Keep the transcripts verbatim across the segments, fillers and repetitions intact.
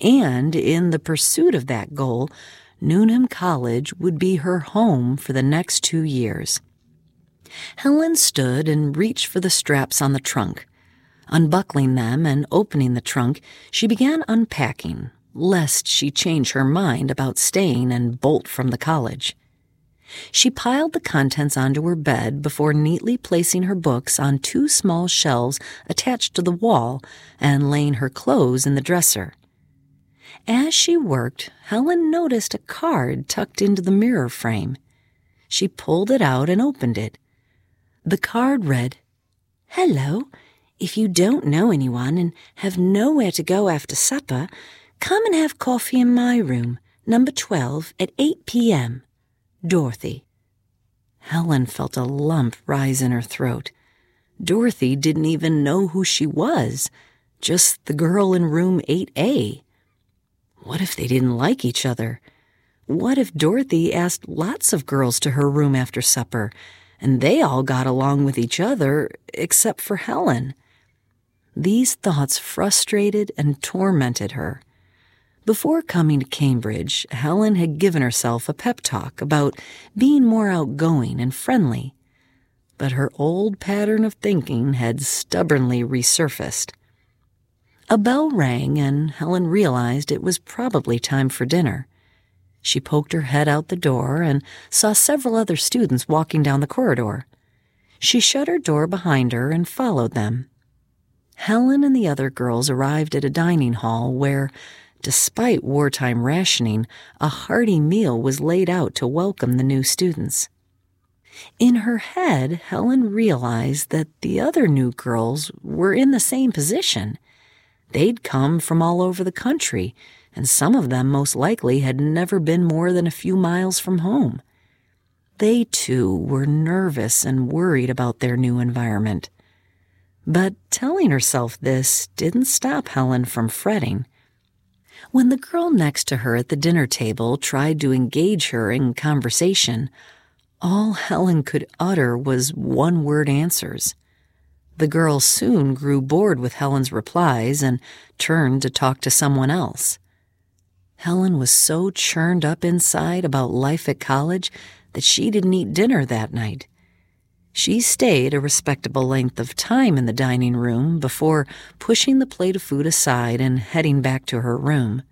And in the pursuit of that goal, Newnham College would be her home for the next two years. Helen stood and reached for the straps on the trunk. Unbuckling them and opening the trunk, she began unpacking, lest she change her mind about staying and bolt from the college. She piled the contents onto her bed before neatly placing her books on two small shelves attached to the wall and laying her clothes in the dresser. As she worked, Helen noticed a card tucked into the mirror frame. She pulled it out and opened it. The card read, "Hello. If you don't know anyone and have nowhere to go after supper, come and have coffee in my room, number twelve, at eight p.m. Dorothy." Helen felt a lump rise in her throat. Dorothy didn't even know who she was, just the girl in room eight A. What if they didn't like each other? What if Dorothy asked lots of girls to her room after supper, and they all got along with each other except for Helen? These thoughts frustrated and tormented her. Before coming to Cambridge, Helen had given herself a pep talk about being more outgoing and friendly, but her old pattern of thinking had stubbornly resurfaced. A bell rang, and Helen realized it was probably time for dinner. She poked her head out the door and saw several other students walking down the corridor. She shut her door behind her and followed them. Helen and the other girls arrived at a dining hall where, despite wartime rationing, a hearty meal was laid out to welcome the new students. In her head, Helen realized that the other new girls were in the same position. They'd come from all over the country, and some of them most likely had never been more than a few miles from home. They, too, were nervous and worried about their new environment. But telling herself this didn't stop Helen from fretting. When the girl next to her at the dinner table tried to engage her in conversation, all Helen could utter was one-word answers. The girl soon grew bored with Helen's replies and turned to talk to someone else. Helen was so churned up inside about life at college that she didn't eat dinner that night. She stayed a respectable length of time in the dining room before pushing the plate of food aside and heading back to her room.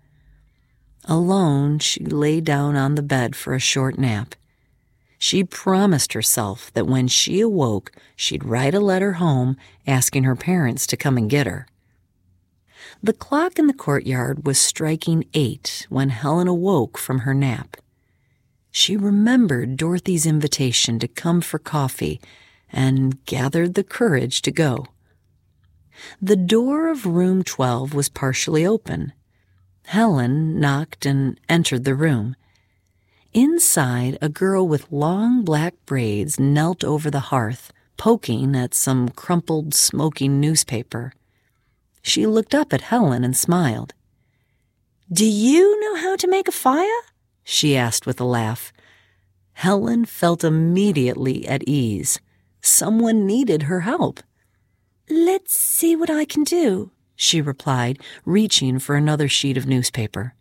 Alone, she lay down on the bed for a short nap. She promised herself that when she awoke, she'd write a letter home asking her parents to come and get her. The clock in the courtyard was striking eight when Helen awoke from her nap. She remembered Dorothy's invitation to come for coffee and gathered the courage to go. The door of room twelve was partially open. Helen knocked and entered the room. Inside, a girl with long black braids knelt over the hearth, poking at some crumpled, smoking newspaper. She looked up at Helen and smiled. "Do you know how to make a fire?" she asked with a laugh. Helen felt immediately at ease. Someone needed her help. "Let's see what I can do," she replied, reaching for another sheet of newspaper.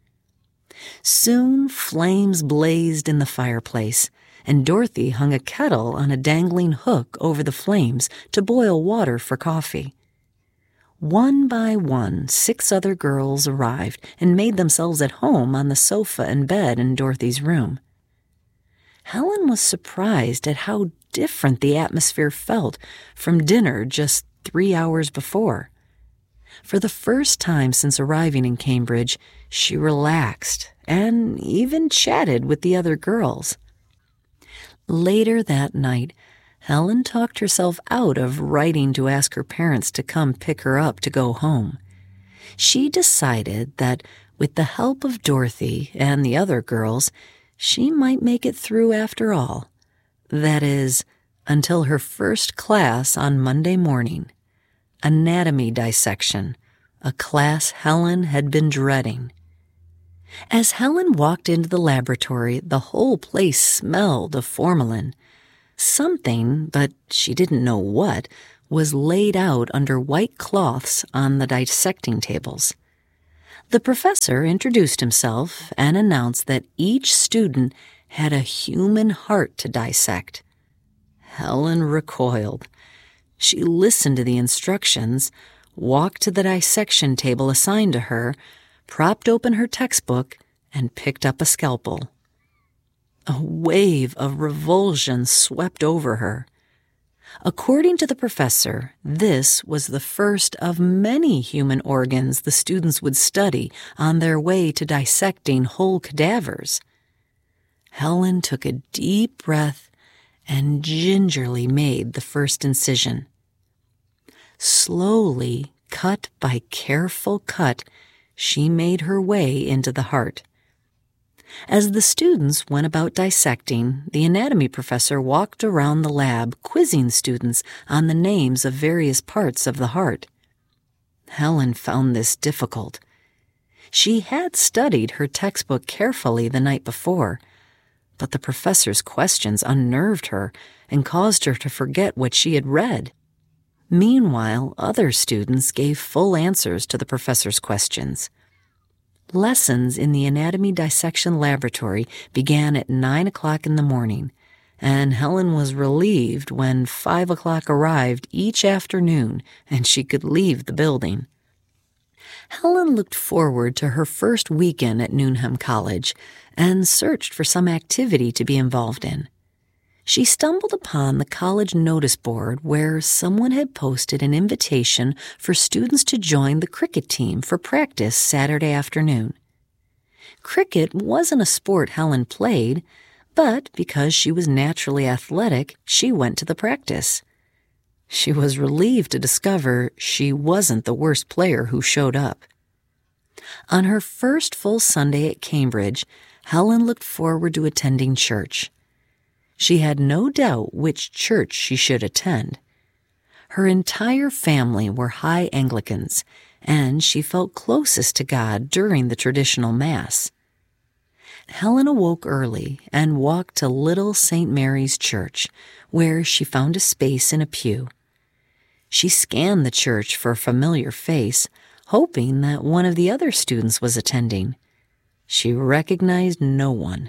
Soon flames blazed in the fireplace, and Dorothy hung a kettle on a dangling hook over the flames to boil water for coffee. One by one, six other girls arrived and made themselves at home on the sofa and bed in Dorothy's room. Helen was surprised at how different the atmosphere felt from dinner just three hours before. For the first time since arriving in Cambridge, she relaxed and even chatted with the other girls. Later that night, Helen talked herself out of writing to ask her parents to come pick her up to go home. She decided that with the help of Dorothy and the other girls, she might make it through after all. That is, until her first class on Monday morning. Anatomy dissection, a class Helen had been dreading. As Helen walked into the laboratory, the whole place smelled of formalin. Something, but she didn't know what, was laid out under white cloths on the dissecting tables. The professor introduced himself and announced that each student had a human heart to dissect. Helen recoiled. She listened to the instructions, walked to the dissection table assigned to her, propped open her textbook, and picked up a scalpel. A wave of revulsion swept over her. According to the professor, this was the first of many human organs the students would study on their way to dissecting whole cadavers. Helen took a deep breath and gingerly made the first incision. Slowly, cut by careful cut, she made her way into the heart. As the students went about dissecting, the anatomy professor walked around the lab quizzing students on the names of various parts of the heart. Helen found this difficult. She had studied her textbook carefully the night before, but the professor's questions unnerved her and caused her to forget what she had read. Meanwhile, other students gave full answers to the professor's questions. Lessons in the anatomy dissection laboratory began at nine o'clock in the morning, and Helen was relieved when five o'clock arrived each afternoon and she could leave the building. Helen looked forward to her first weekend at Newnham College and searched for some activity to be involved in. She stumbled upon the college notice board where someone had posted an invitation for students to join the cricket team for practice Saturday afternoon. Cricket wasn't a sport Helen played, but because she was naturally athletic, she went to the practice. She was relieved to discover she wasn't the worst player who showed up. On her first full Sunday at Cambridge, Helen looked forward to attending church. She had no doubt which church she should attend. Her entire family were high Anglicans, and she felt closest to God during the traditional Mass. Helen awoke early and walked to Little Saint Mary's Church, where she found a space in a pew. She scanned the church for a familiar face, hoping that one of the other students was attending. She recognized no one.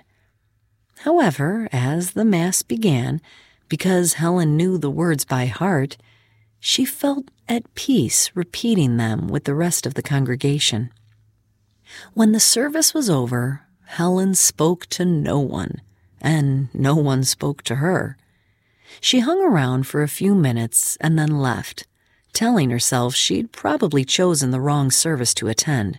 However, as the Mass began, because Helen knew the words by heart, she felt at peace repeating them with the rest of the congregation. When the service was over, Helen spoke to no one, and no one spoke to her. She hung around for a few minutes and then left, telling herself she'd probably chosen the wrong service to attend.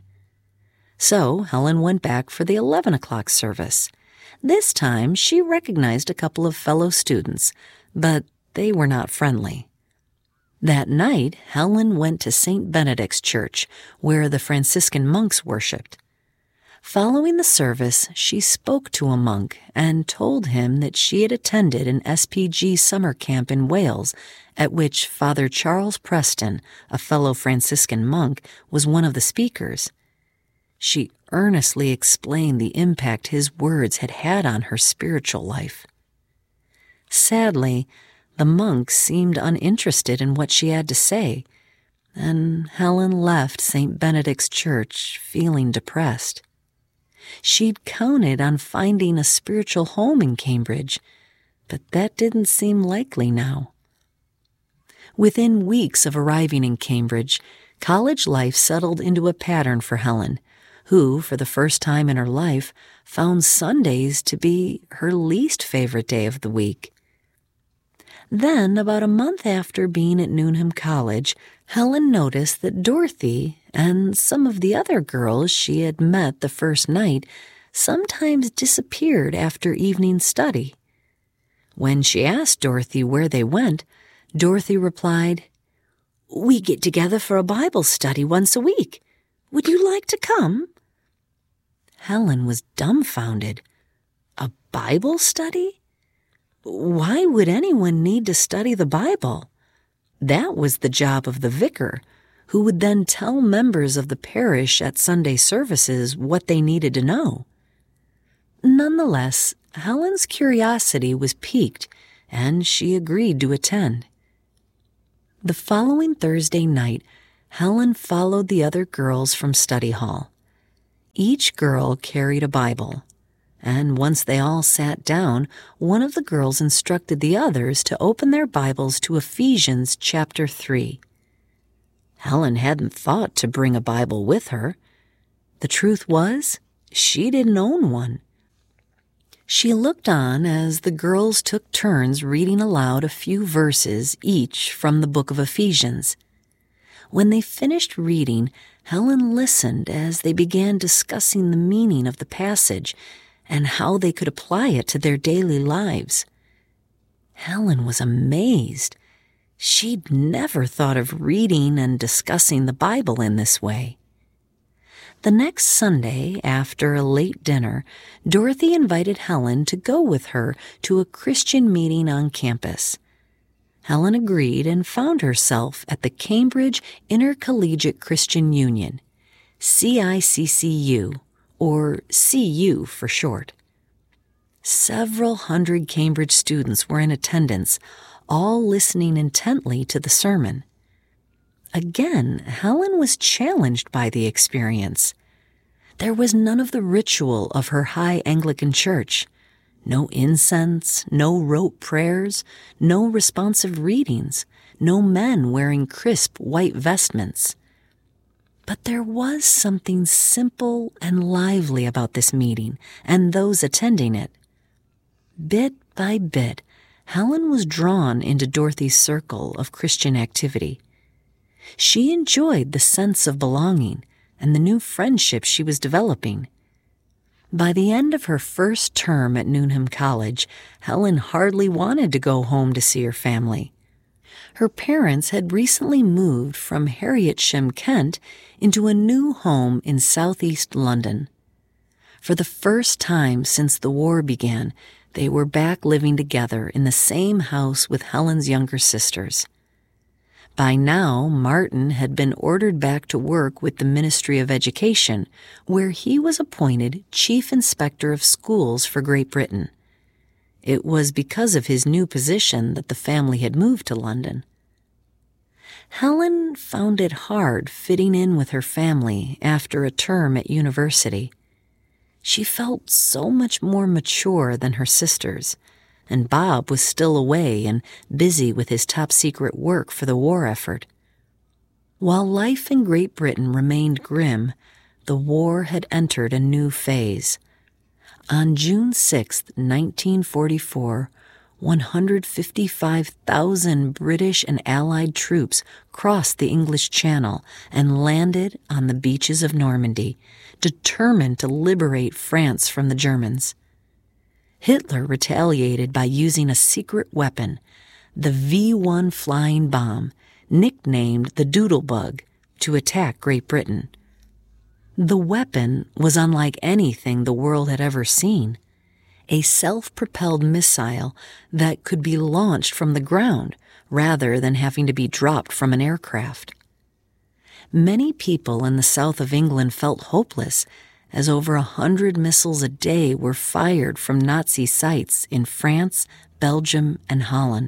So Helen went back for the eleven o'clock service. This time, she recognized a couple of fellow students, but they were not friendly. That night, Helen went to Saint Benedict's Church, where the Franciscan monks worshipped. Following the service, she spoke to a monk and told him that she had attended an S P G summer camp in Wales, at which Father Charles Preston, a fellow Franciscan monk, was one of the speakers. She earnestly explained the impact his words had had on her spiritual life. Sadly, the monk seemed uninterested in what she had to say, and Helen left Saint Benedict's Church feeling depressed. She'd counted on finding a spiritual home in Cambridge, but that didn't seem likely now. Within weeks of arriving in Cambridge, college life settled into a pattern for Helen, who, for the first time in her life, found Sundays to be her least favorite day of the week. Then, about a month after being at Newnham College, Helen noticed that Dorothy and some of the other girls she had met the first night sometimes disappeared after evening study. When she asked Dorothy where they went, Dorothy replied, "We get together for a Bible study once a week. Would you like to come?" Helen was dumbfounded. A Bible study? Why would anyone need to study the Bible? That was the job of the vicar, who would then tell members of the parish at Sunday services what they needed to know. Nonetheless, Helen's curiosity was piqued, and she agreed to attend. The following Thursday night, Helen followed the other girls from study hall. Each girl carried a Bible, and once they all sat down, one of the girls instructed the others to open their Bibles to Ephesians chapter three. Helen hadn't thought to bring a Bible with her. The truth was, she didn't own one. She looked on as the girls took turns reading aloud a few verses each from the book of Ephesians. When they finished reading, Helen listened as they began discussing the meaning of the passage and how they could apply it to their daily lives. Helen was amazed. She'd never thought of reading and discussing the Bible in this way. The next Sunday, after a late dinner, Dorothy invited Helen to go with her to a Christian meeting on campus. Helen agreed and found herself at the Cambridge Intercollegiate Christian Union, C I C C U, or C U for short. Several hundred Cambridge students were in attendance, all listening intently to the sermon. Again, Helen was challenged by the experience. There was none of the ritual of her high Anglican church. No incense, no rote prayers, no responsive readings, no men wearing crisp white vestments. But there was something simple and lively about this meeting and those attending it. Bit by bit, Helen was drawn into Dorothy's circle of Christian activity. She enjoyed the sense of belonging and the new friendships she was developing. By the end of her first term at Newnham College, Helen hardly wanted to go home to see her family. Her parents had recently moved from Harrietsham, Kent, into a new home in southeast London. For the first time since the war began, they were back living together in the same house with Helen's younger sisters. By now, Martin had been ordered back to work with the Ministry of Education, where he was appointed Chief Inspector of Schools for Great Britain. It was because of his new position that the family had moved to London. Helen found it hard fitting in with her family after a term at university. She felt so much more mature than her sisters, and Bob was still away and busy with his top-secret work for the war effort. While life in Great Britain remained grim, the war had entered a new phase. On June sixth, nineteen forty-four, one hundred fifty-five thousand British and Allied troops crossed the English Channel and landed on the beaches of Normandy, determined to liberate France from the Germans. Hitler retaliated by using a secret weapon, the V one flying bomb, nicknamed the Doodlebug, to attack Great Britain. The weapon was unlike anything the world had ever seen, a self-propelled missile that could be launched from the ground rather than having to be dropped from an aircraft. Many people in the south of England felt hopeless, as over a hundred missiles a day were fired from Nazi sites in France, Belgium, and Holland.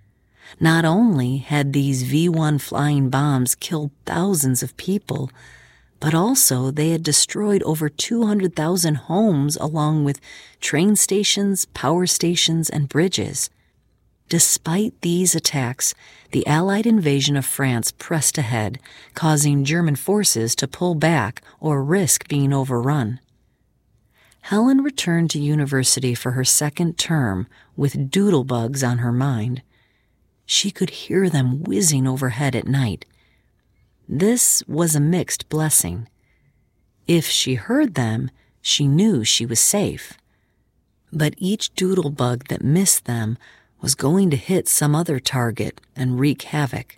Not only had these V one flying bombs killed thousands of people, but also they had destroyed over two hundred thousand homes along with train stations, power stations, and bridges. Despite these attacks, the Allied invasion of France pressed ahead, causing German forces to pull back or risk being overrun. Helen returned to university for her second term with doodlebugs on her mind. She could hear them whizzing overhead at night. This was a mixed blessing. If she heard them, she knew she was safe. But each doodlebug that missed them was going to hit some other target and wreak havoc.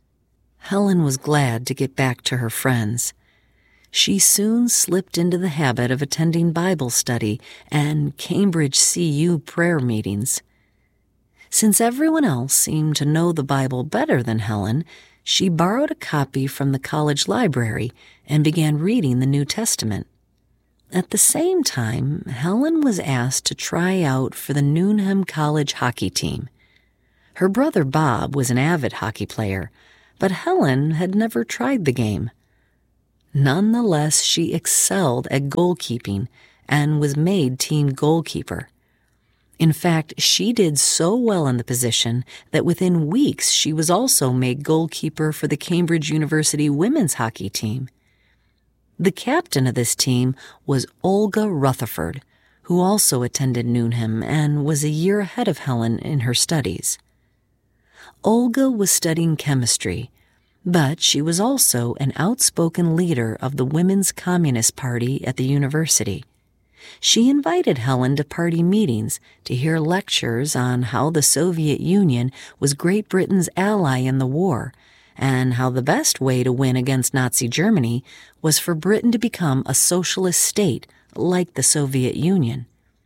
Helen was glad to get back to her friends. She soon slipped into the habit of attending Bible study and Cambridge C U prayer meetings. Since everyone else seemed to know the Bible better than Helen, she borrowed a copy from the college library and began reading the New Testament. At the same time, Helen was asked to try out for the Newnham College hockey team. Her brother Bob was an avid hockey player, but Helen had never tried the game. Nonetheless, she excelled at goalkeeping and was made team goalkeeper. In fact, she did so well in the position that within weeks she was also made goalkeeper for the Cambridge University women's hockey team. The captain of this team was Olga Rutherford, who also attended Newnham and was a year ahead of Helen in her studies. Olga was studying chemistry, but she was also an outspoken leader of the Women's Communist Party at the university. She invited Helen to party meetings to hear lectures on how the Soviet Union was Great Britain's ally in the war, and how the best way to win against Nazi Germany was for Britain to become a socialist state like the Soviet Union.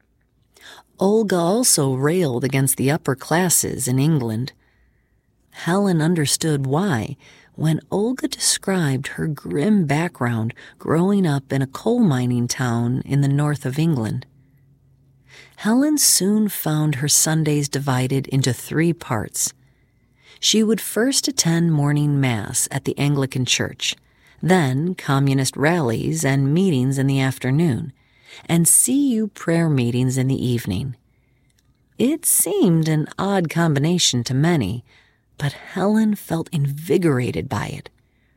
Olga also railed against the upper classes in England. Helen understood why when Olga described her grim background growing up in a coal mining town in the north of England. Helen soon found her Sundays divided into three parts. She would first attend morning mass at the Anglican Church, then communist rallies and meetings in the afternoon, and C U prayer meetings in the evening. It seemed an odd combination to many, but Helen felt invigorated by it.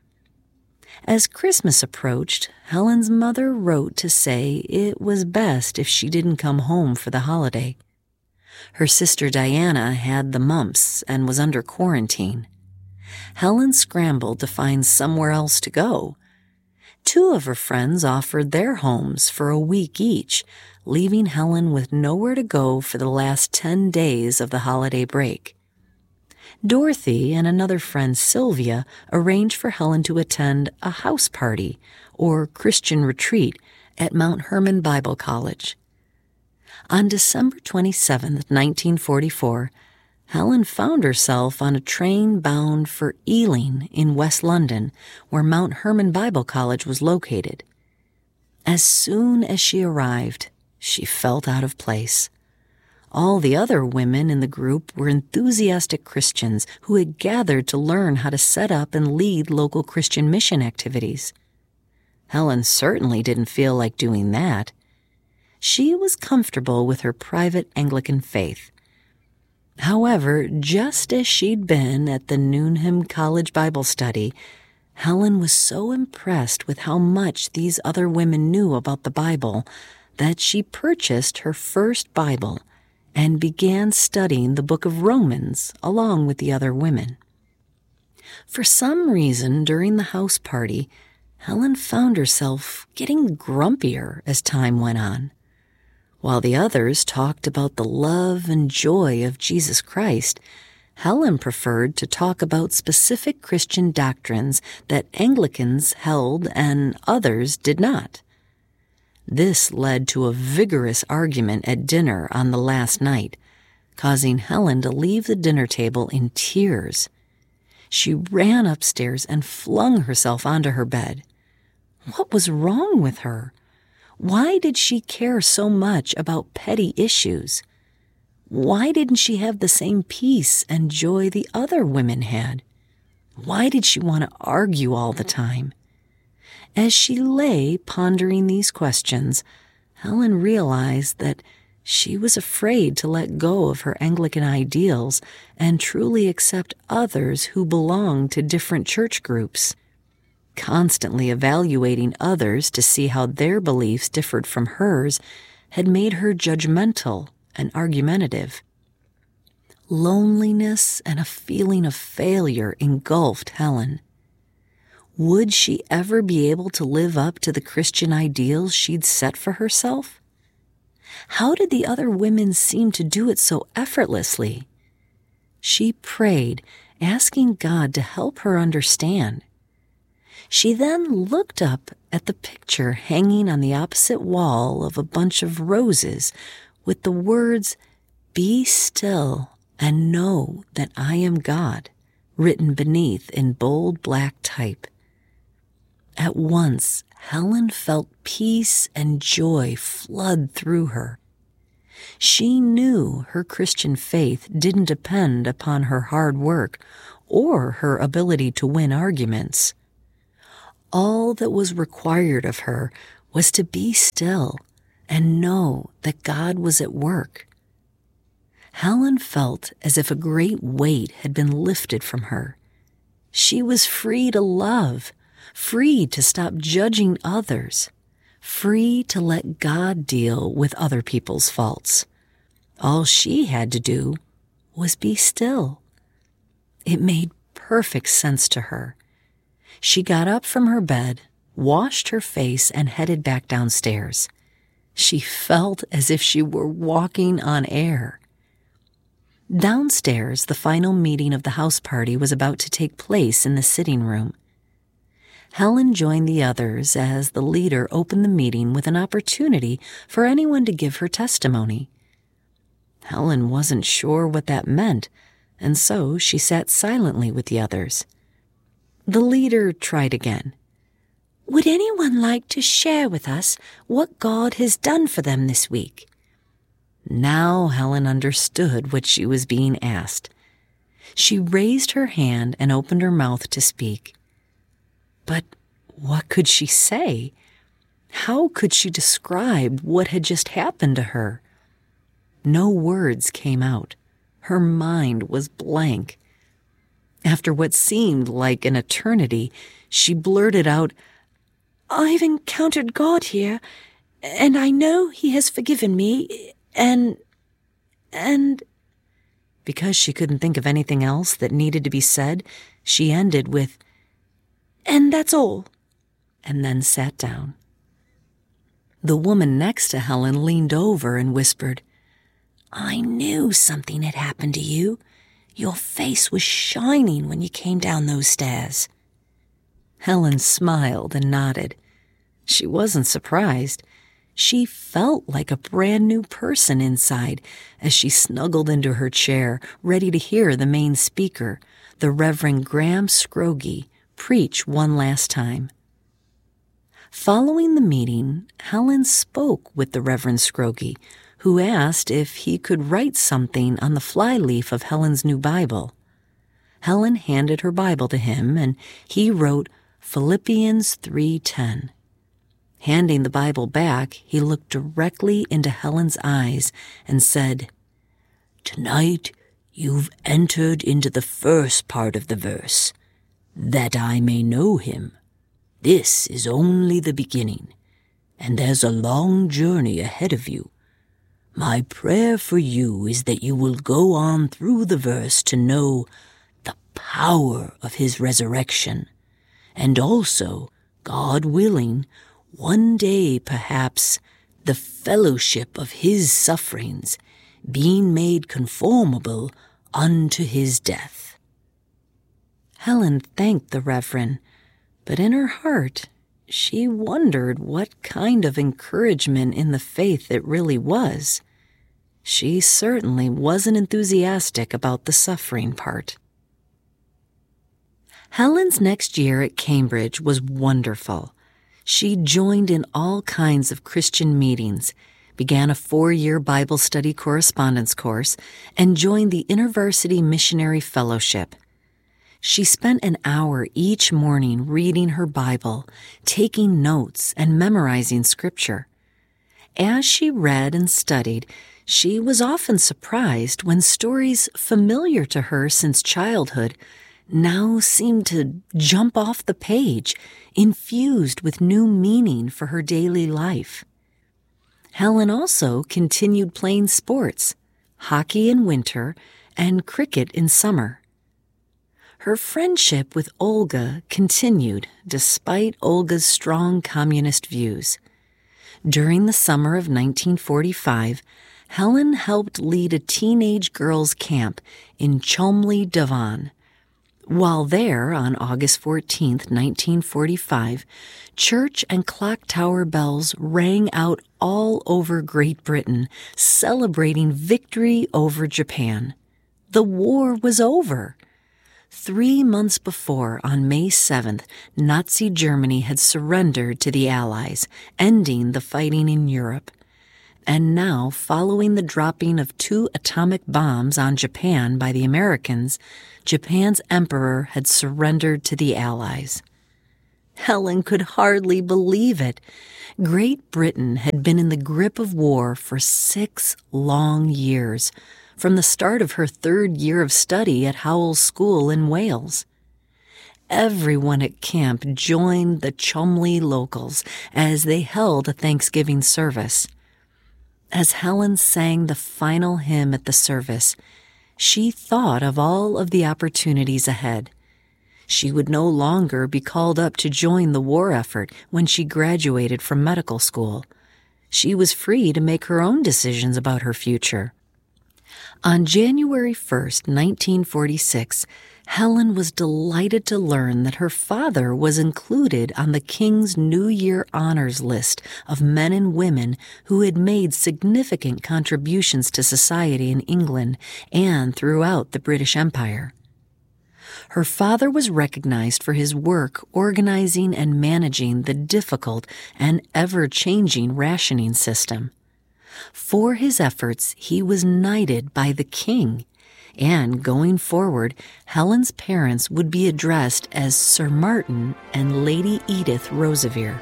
As Christmas approached, Helen's mother wrote to say it was best if she didn't come home for the holiday. Her sister Diana had the mumps and was under quarantine. Helen scrambled to find somewhere else to go. Two of her friends offered their homes for a week each, leaving Helen with nowhere to go for the last ten days of the holiday break. Dorothy and another friend, Sylvia, arranged for Helen to attend a house party, or Christian retreat, at Mount Hermon Bible College. On December twenty-seventh, nineteen forty-four, Helen found herself on a train bound for Ealing in West London, where Mount Hermon Bible College was located. As soon as she arrived, she felt out of place. All the other women in the group were enthusiastic Christians who had gathered to learn how to set up and lead local Christian mission activities. Helen certainly didn't feel like doing that. She was comfortable with her private Anglican faith. However, just as she'd been at the Newnham College Bible study, Helen was so impressed with how much these other women knew about the Bible that she purchased her first Bible and began studying the book of Romans along with the other women. For some reason, during the house party, Helen found herself getting grumpier as time went on. While the others talked about the love and joy of Jesus Christ, Helen preferred to talk about specific Christian doctrines that Anglicans held and others did not. This led to a vigorous argument at dinner on the last night, causing Helen to leave the dinner table in tears. She ran upstairs and flung herself onto her bed. What was wrong with her? Why did she care so much about petty issues? Why didn't she have the same peace and joy the other women had? Why did she want to argue all the time? As she lay pondering these questions, Helen realized that she was afraid to let go of her Anglican ideals and truly accept others who belonged to different church groups. Constantly evaluating others to see how their beliefs differed from hers had made her judgmental and argumentative. Loneliness and a feeling of failure engulfed Helen. Would she ever be able to live up to the Christian ideals she'd set for herself? How did the other women seem to do it so effortlessly? She prayed, asking God to help her understand. She then looked up at the picture hanging on the opposite wall of a bunch of roses with the words, "Be still and know that I am God," written beneath in bold black type. At once, Helen felt peace and joy flood through her. She knew her Christian faith didn't depend upon her hard work or her ability to win arguments. All that was required of her was to be still and know that God was at work. Helen felt as if a great weight had been lifted from her. She was free to love, free to stop judging others, free to let God deal with other people's faults. All she had to do was be still. It made perfect sense to her. She got up from her bed, washed her face, and headed back downstairs. She felt as if she were walking on air. Downstairs, the final meeting of the house party was about to take place in the sitting room. Helen joined the others as the leader opened the meeting with an opportunity for anyone to give her testimony. Helen wasn't sure what that meant, and so she sat silently with the others. The leader tried again. "Would anyone like to share with us what God has done for them this week?" Now Helen understood what she was being asked. She raised her hand and opened her mouth to speak. But what could she say? How could she describe what had just happened to her? No words came out. Her mind was blank. After what seemed like an eternity, she blurted out, "I've encountered God here, and I know He has forgiven me, and... and..." Because she couldn't think of anything else that needed to be said, she ended with, "And that's all," and then sat down. The woman next to Helen leaned over and whispered, "I knew something had happened to you. Your face was shining when you came down those stairs." Helen smiled and nodded. She wasn't surprised. She felt like a brand new person inside as she snuggled into her chair, ready to hear the main speaker, the Reverend Graham Scroggie, preach one last time. Following the meeting, Helen spoke with the Reverend Scroggie, who asked if he could write something on the flyleaf of Helen's new Bible. Helen handed her Bible to him, and he wrote Philippians three ten. Handing the Bible back, he looked directly into Helen's eyes and said, "Tonight you've entered into the first part of the verse, that I may know him. This is only the beginning, and there's a long journey ahead of you. My prayer for you is that you will go on through the verse to know the power of his resurrection, and also, God willing, one day perhaps the fellowship of his sufferings, being made conformable unto his death." Helen thanked the Reverend, but in her heart she wondered what kind of encouragement in the faith it really was. She certainly wasn't enthusiastic about the suffering part. Helen's next year at Cambridge was wonderful. She joined in all kinds of Christian meetings, began a four-year Bible study correspondence course, and joined the InterVarsity Missionary Fellowship. She spent an hour each morning reading her Bible, taking notes, and memorizing scripture. As she read and studied, she was often surprised when stories familiar to her since childhood now seemed to jump off the page, infused with new meaning for her daily life. Helen also continued playing sports, hockey in winter and cricket in summer. Her friendship with Olga continued despite Olga's strong communist views. During the summer of nineteen forty-five, Helen helped lead a teenage girls' camp in Cholmondeley, Devon. While there, on August fourteenth, nineteen forty-five, church and clock tower bells rang out all over Great Britain, celebrating victory over Japan. The war was over. Three months before, on May seventh, Nazi Germany had surrendered to the Allies, ending the fighting in Europe. And now, following the dropping of two atomic bombs on Japan by the Americans, Japan's emperor had surrendered to the Allies. Helen could hardly believe it. Great Britain had been in the grip of war for six long years, from the start of her third year of study at Howell's School in Wales. Everyone at camp joined the Cholmondeley locals as they held a Thanksgiving service. As Helen sang the final hymn at the service, she thought of all of the opportunities ahead. She would no longer be called up to join the war effort when she graduated from medical school. She was free to make her own decisions about her future. On January first, nineteen forty-six, Helen was delighted to learn that her father was included on the King's New Year honors list of men and women who had made significant contributions to society in England and throughout the British Empire. Her father was recognized for his work organizing and managing the difficult and ever-changing rationing system. For his efforts, he was knighted by the king, and going forward, Helen's parents would be addressed as Sir Martin and Lady Edith Rosevere.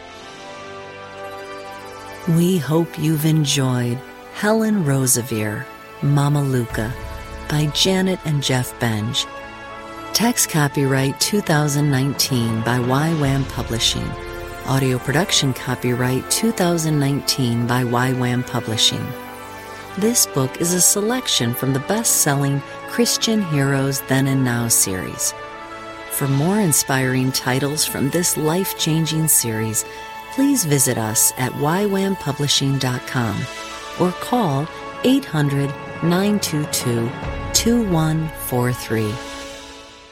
We hope you've enjoyed Helen Rosevere, Mama Luca, by Janet and Jeff Benge. Text copyright two thousand nineteen by Y WAM Publishing. Audio production copyright two thousand nineteen by Y WAM Publishing. This book is a selection from the best-selling Christian Heroes Then and Now series. For more inspiring titles from this life-changing series, please visit us at y wam publishing dot com or call eight hundred, nine two two, two one four three.